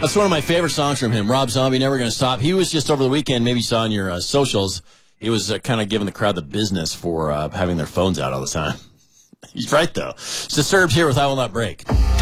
That's one of my favorite songs from him. Rob Zombie, Never Gonna Stop. He was just over the weekend, maybe you saw on your socials, he was kind of giving the crowd the business for having their phones out all the time. He's right, though. It's Disturbed here with I Will Not Break.